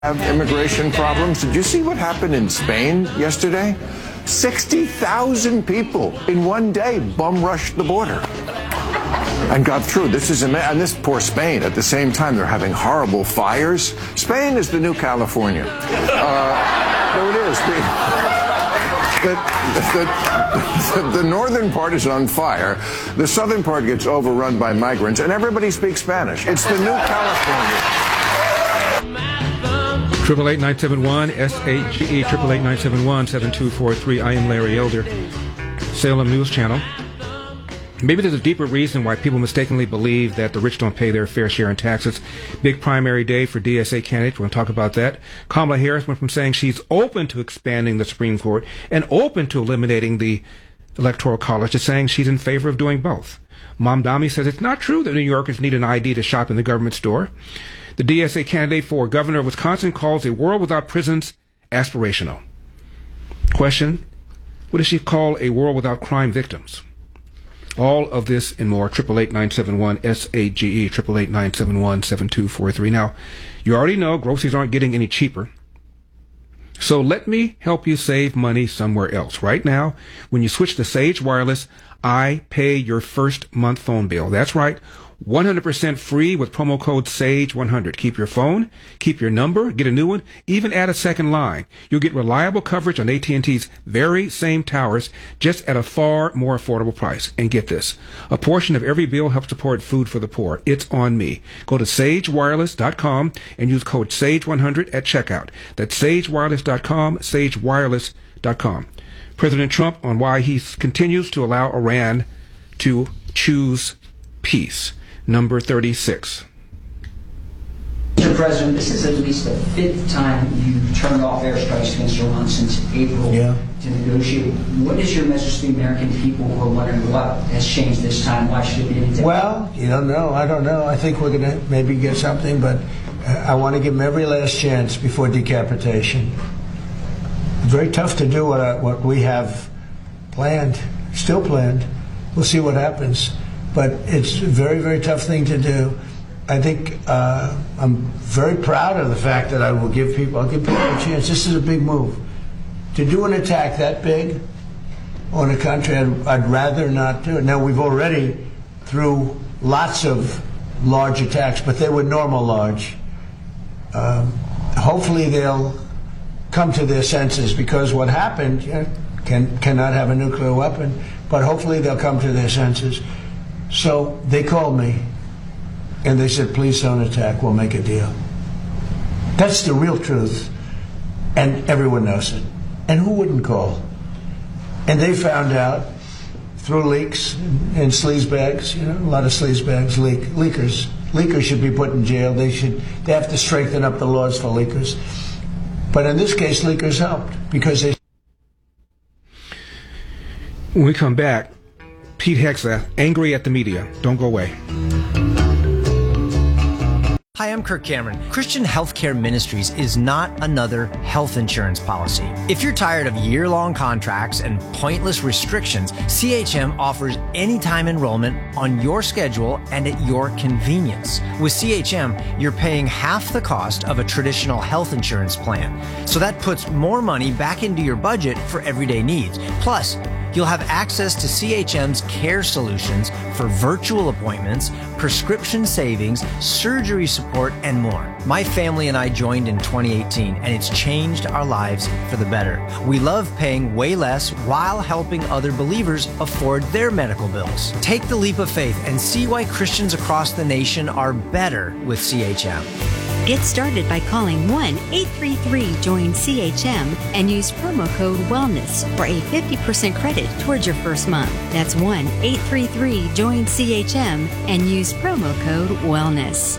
Have immigration problems. Did you see what happened in Spain yesterday? 60,000 people in one day bum rushed the border and got through. And this poor Spain, at the same time, they're having horrible fires. Spain is the new California. No, it is. The northern part is on fire. The southern part gets overrun by migrants, and everybody speaks Spanish. It's the new California. 888-971-SHE, 888-971-7243. I am Larry Elder, Salem News Channel. Maybe there's a deeper reason why people mistakenly believe that the rich don't pay their fair share in taxes. Big primary day for DSA candidates. We're going to talk about that. Kamala Harris went from saying she's open to expanding the Supreme Court and open to eliminating the Electoral College to saying she's in favor of doing both. Mamdani says it's not true that New Yorkers need an ID to shop in the government store. The DSA candidate for governor of Wisconsin calls a world without prisons aspirational. Question, what does she call a world without crime victims? All of this and more, 888-971-SAGE, 888-971-7243. Now, you already know groceries aren't getting any cheaper. So let me help you save money somewhere else. Right now, when you switch to Sage Wireless, I pay your first month phone bill. That's right. 100% free with promo code SAGE100. Keep your phone, keep your number, get a new one, even add a second line. You'll get reliable coverage on AT&T's very same towers, just at a far more affordable price. And get this, a portion of every bill helps support food for the poor. It's on me. Go to sagewireless.com and use code SAGE100 at checkout. That's sagewireless.com, sagewireless.com. President Trump on why he continues to allow Iran to choose peace. Number 36. Mr. President, this is at least the fifth time you've turned off airstrikes against Iran since April to negotiate. What is your message to the American people who are wondering what has changed this time? Why should it be anything? Well, you don't know. I don't know. I think we're going to maybe get something, but I want to give them every last chance before decapitation. Very tough to do what we have planned, still planned. We'll see what happens. But it's a very, very tough thing to do. I think I'm very proud of the fact that I'll give people a chance. This is a big move. To do an attack that big on a country, I'd rather not do it. Now, we've already, through lots of large attacks, but they were normal large. Hopefully they'll come to their senses, because what happened cannot have a nuclear weapon, but hopefully they'll come to their senses. So they called me, and they said, please don't attack, we'll make a deal. That's the real truth, and everyone knows it. And who wouldn't call? And they found out through leaks and sleazebags, a lot of sleazebags, leakers. Leakers should be put in jail. They have to strengthen up the laws for leakers. But in this case, leakers helped, because they... When we come back, Pete Hexa, angry at the media. Don't go away. Hi, I'm Kirk Cameron. Christian Healthcare Ministries is not another health insurance policy. If you're tired of year-long contracts and pointless restrictions, CHM offers anytime enrollment on your schedule and at your convenience. With CHM, you're paying half the cost of a traditional health insurance plan. So that puts more money back into your budget for everyday needs. Plus, you'll have access to CHM's care solutions for virtual appointments, prescription savings, surgery support, and more. My family and I joined in 2018, and it's changed our lives for the better. We love paying way less while helping other believers afford their medical bills. Take the leap of faith and see why Christians across the nation are better with CHM. Get started by calling 1-833-JOIN-CHM and use promo code WELLNESS for a 50% credit towards your first month. That's 1-833-JOIN-CHM and use promo code WELLNESS.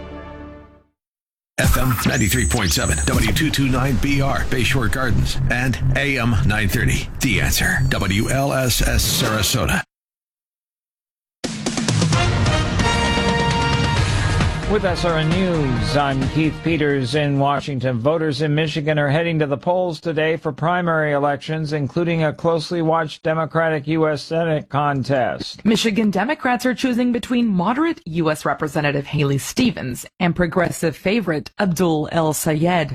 FM 93.7, W229BR, Bayshore Gardens, and AM 930. The Answer, WLSS Sarasota. With SRN News, I'm Keith Peters in Washington. Voters in Michigan are heading to the polls today for primary elections, including a closely watched Democratic U.S. Senate contest. Michigan Democrats are choosing between moderate U.S. Representative Haley Stevens and progressive favorite Abdul El Sayed.